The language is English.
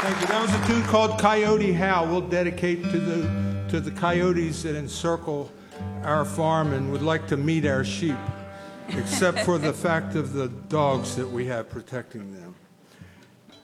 Thank you. That was a tune called Coyote Howl. We'll dedicate to the coyotes that encircle our farm and would like to meet our sheep, except for the fact of the dogs that we have protecting them.